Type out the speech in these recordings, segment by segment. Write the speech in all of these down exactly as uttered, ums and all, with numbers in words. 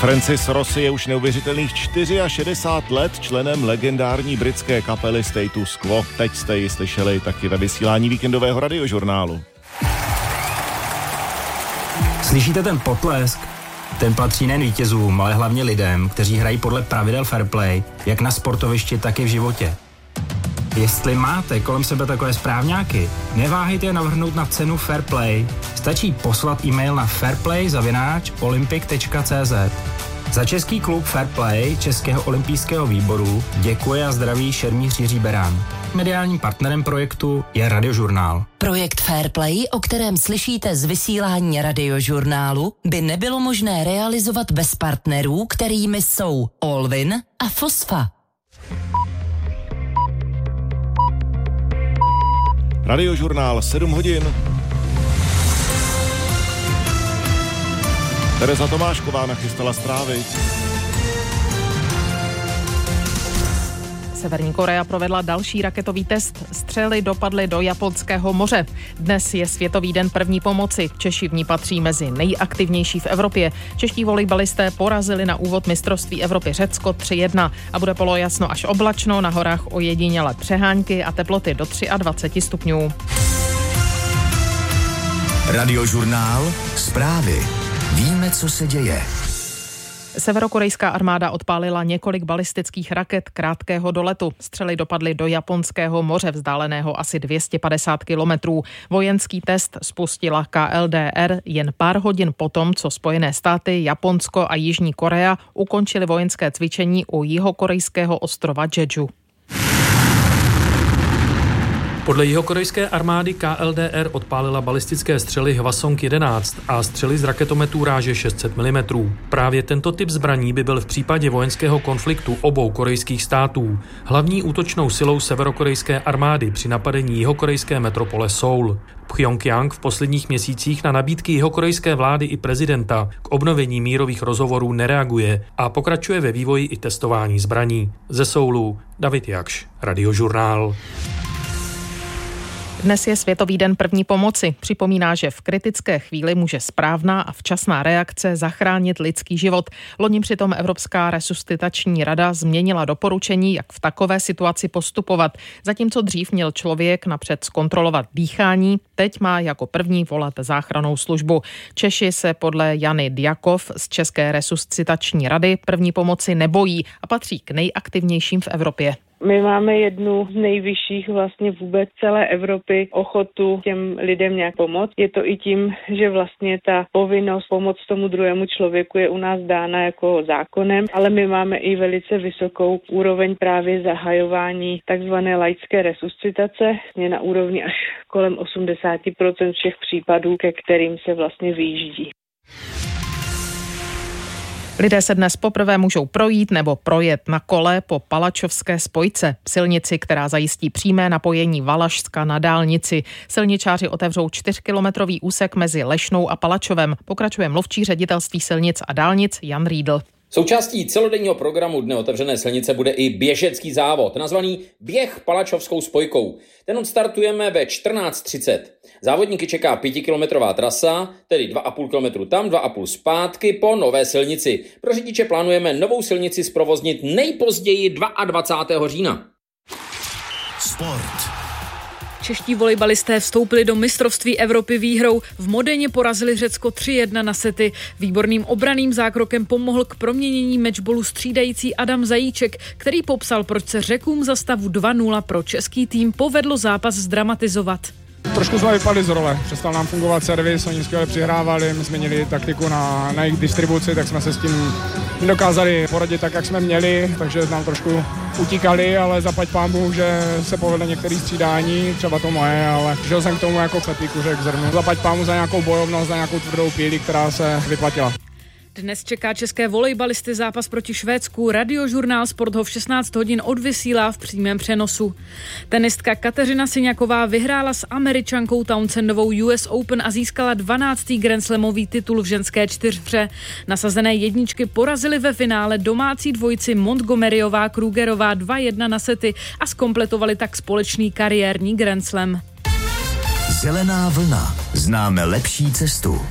Francis Rossi je už neuvěřitelných šedesát čtyři let členem legendární britské kapely Status Quo. Teď jste ji slyšeli taky ve vysílání víkendového radiožurnálu. Slyšíte ten potlesk? Ten patří nejen vítězům, ale hlavně lidem, kteří hrají podle pravidel fair play, jak na sportovišti, tak i v životě. Jestli máte kolem sebe takové správňáky, neváhejte je navrhnout na cenu Fair Play. Stačí poslat e-mail na fairplay zavináč olympic tečka cé zet. Za český klub Fair Play Českého olympijského výboru děkuje a zdraví šermíř Jiří Berán. Mediálním partnerem projektu je Radiožurnál. Projekt Fair Play, o kterém slyšíte z vysílání Radiožurnálu, by nebylo možné realizovat bez partnerů, kterými jsou Allwin a Fosfa. Radiožurnál sedm hodin. Tereza Tomášková nachystala zprávy. Severní Korea provedla další raketový test. Střely dopadly do Japonského moře. Dnes je Světový den první pomoci. Češi v ní patří mezi nejaktivnější v Evropě. Čeští volejbalisté porazili na úvod mistrovství Evropy Řecko tři jedna a bude polojasno až oblačno, na horách ojedinělé přehánky a teploty do dvacet tři stupňů. Radiožurnál, zprávy. Víme, co se děje. Severokorejská armáda odpálila několik balistických raket krátkého doletu. Střely dopadly do Japonského moře, vzdáleného asi dvě stě padesát kilometrů. Vojenský test spustila K L D R jen pár hodin potom, co Spojené státy, Japonsko a Jižní Korea ukončili vojenské cvičení u jihokorejského ostrova Jeju. Podle jihokorejské armády K L D R odpálila balistické střely Hwasong jedenáct a střely z raketometů ráže šest set milimetrů. Právě tento typ zbraní by byl v případě vojenského konfliktu obou korejských států hlavní útočnou silou severokorejské armády při napadení jihokorejské metropole Seoul. Pchjongjang v posledních měsících na nabídky jihokorejské vlády i prezidenta k obnovení mírových rozhovorů nereaguje a pokračuje ve vývoji i testování zbraní. Ze Seoulu David Jakš, Radiožurnál. Dnes je Světový den první pomoci. Připomíná, že v kritické chvíli může správná a včasná reakce zachránit lidský život. Loni přitom Evropská resuscitační rada změnila doporučení, jak v takové situaci postupovat. Zatímco dřív měl člověk napřed zkontrolovat dýchání, teď má jako první volat záchrannou službu. Češi se podle Jany Djakov z České resuscitační rady první pomoci nebojí a patří k nejaktivnějším v Evropě. My máme jednu z nejvyšších vlastně vůbec celé Evropy ochotu těm lidem nějak pomoct. Je to i tím, že vlastně ta povinnost pomoct tomu druhému člověku je u nás dána jako zákonem, ale my máme i velice vysokou úroveň právě zahajování takzvané laické resuscitace, vlastně na úrovni až kolem osmdesát procent všech případů, ke kterým se vlastně vyjíždí. Lidé se dnes poprvé můžou projít nebo projet na kole po Palačovské spojce, silnici, která zajistí přímé napojení Valašska na dálnici. Silničáři otevřou čtyřkilometrový úsek mezi Lešnou a Palačovem, pokračuje mluvčí ředitelství silnic a dálnic Jan Riedl. Součástí celodenního programu Dne otevřené silnice bude i běžecký závod, nazvaný Běh Palačovskou spojkou. Ten odstartujeme ve čtrnáct třicet. Závodníky čeká pětikilometrová trasa, tedy dva a půl kilometru tam, dva a půl zpátky po nové silnici. Pro řidiče plánujeme novou silnici zprovoznit nejpozději dvacátého druhého října. Sport. Čeští volejbalisté vstoupili do mistrovství Evropy výhrou. V Modeně porazili Řecko tři jedna na sety. Výborným obranným zákrokem pomohl k proměnění matchballu střídající Adam Zajíček, který popsal, proč se Řekům za stavu dva nula pro český tým povedlo zápas zdramatizovat. Trošku jsme vypadli z role, přestal nám fungovat servis, oni skvěle přihrávali, my jsme měli taktiku na, na jejich distribuci, tak jsme se s tím dokázali poradit tak, jak jsme měli, takže nám trošku utíkali, ale zaplať pánbůh, že se povedlo některé střídání, třeba to moje, ale žil jsem k tomu jako Pepíku, že k zrnu. Zaplať pánbůh za nějakou bojovnost, za nějakou tvrdou píli, která se vyplatila. Dnes čeká české volejbalisty zápas proti Švédsku. Radiožurnál Sport ho v šestnáct hodin odvysílá v přímém přenosu. Tenistka Kateřina Siňaková vyhrála s Američankou Townsendovou U S Open a získala dvanáctý grandslamový titul v ženské čtyřhře. Nasazené jedničky porazily ve finále domácí dvojici Montgomeryová Krugerová dva jedna na sety a zkompletovali tak společný kariérní grandslam. Zelená vlna. Známe lepší cestu.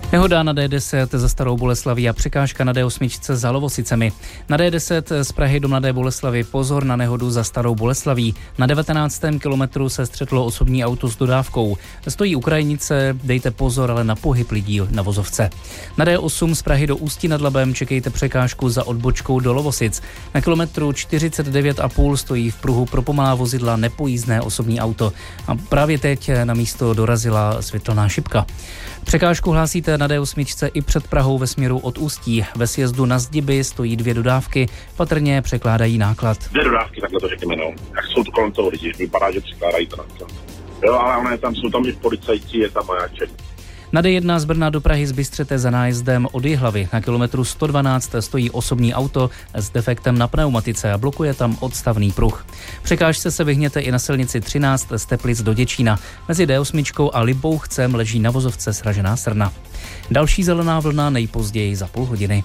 Nehoda na D deset za Starou Boleslaví a překážka na D osm za Lovosicemi. Na D deset z Prahy do Mladé Boleslavi pozor na nehodu za Starou Boleslaví. Na devatenáctém kilometru se střetlo osobní auto s dodávkou. Stojí u krajnice, dejte pozor ale na pohyb lidí na vozovce. Na D osm z Prahy do Ústí nad Labem čekejte překážku za odbočkou do Lovosic. Na kilometru čtyřicet devět a půl stojí v pruhu pro pomalá vozidla nepojízdné osobní auto. A právě teď na místo dorazila světelná šipka. Překážku hlásíte na D osm i před Prahou ve směru od Ústí. Ve sjezdu na Zdiby stojí dvě dodávky, patrně překládají náklad. Dvě dodávky, takhle to řekněme, no. Jak jsou to kolem toho lidi, vypadá, že překládají to náklad. Jo, ale ne, tam jsou tam i policajci, je tam majáček. Na D jedna z Brna do Prahy z Bystřete za nájezdem od Jihlavy. Na kilometru sto dvanáct stojí osobní auto s defektem na pneumatice a blokuje tam odstavný pruh. Překážce se vyhněte i na silnici třináct z Teplic do Děčína. Mezi D osm a Libouchcem leží na vozovce sražená srna. Další zelená vlna nejpozději za půl hodiny.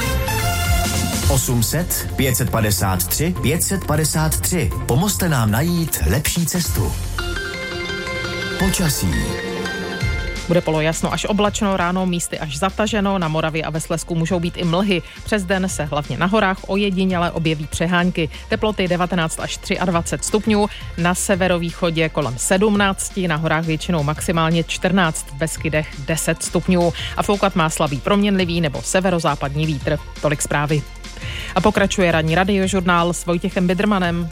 osm set pět set padesát tři pět set padesát tři. Pomozte nám najít lepší cestu. Počasí. Bude polojasno až oblačno, ráno místy až zataženo, na Moravě a ve Slezsku můžou být i mlhy. Přes den se hlavně na horách ojediněle objeví přehánky. Teploty devatenáct až dvacet tři stupňů, na severovýchodě kolem sedmnáct, na horách většinou maximálně čtrnáct, v Beskydech deset stupňů a foukat má slabý proměnlivý nebo severozápadní vítr. Tolik zprávy. A pokračuje ranní radiožurnál s Vojtěchem Bidrmanem.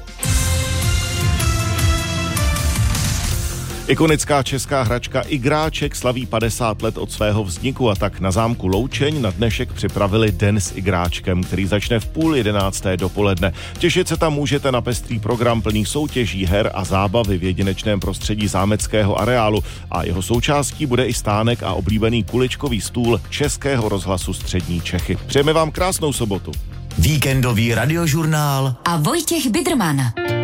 Ikonická česká hračka Igráček slaví padesát let od svého vzniku a tak na zámku Loučeň na dnešek připravili Den s Igráčkem, který začne v půl jedenácté dopoledne. Těšit se tam můžete na pestrý program plný soutěží, her a zábavy v jedinečném prostředí zámeckého areálu a jeho součástí bude i stánek a oblíbený kuličkový stůl Českého rozhlasu Střední Čechy. Přejeme vám krásnou sobotu. Víkendový radiožurnál a Vojtěch Bidrman.